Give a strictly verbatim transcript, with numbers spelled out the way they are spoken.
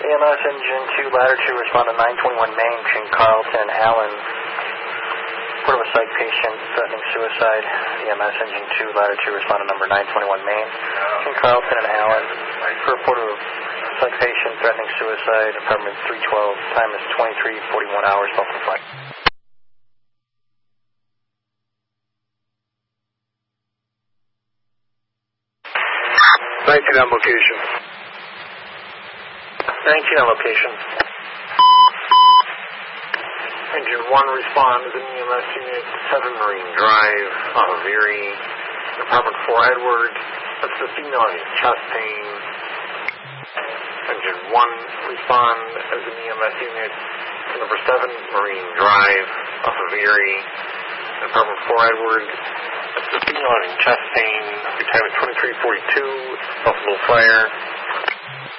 E M S Engine two, Ladder two, respond to nine twenty-one Main between Carlton and Allen. Report of a psych patient threatening suicide. E M S Engine two, Ladder two, respond to number nine twenty-one Main between Carlton and Allen. For report of psych patient threatening suicide, apartment three twelve, time is twenty-three forty-one hours, Buffalo Flight. nineteen on location. nineteen on location. Engine one responds to E M S Unit seven Marine Drive off of Erie. Apartment four Edward. That's the female having chest pain. Engine one respond as an E M S unit to number seven Marine Drive off of Erie. Apartment four Edward. That's the female having chest pain. Your time is twenty-three forty-two. Buffalo Fire.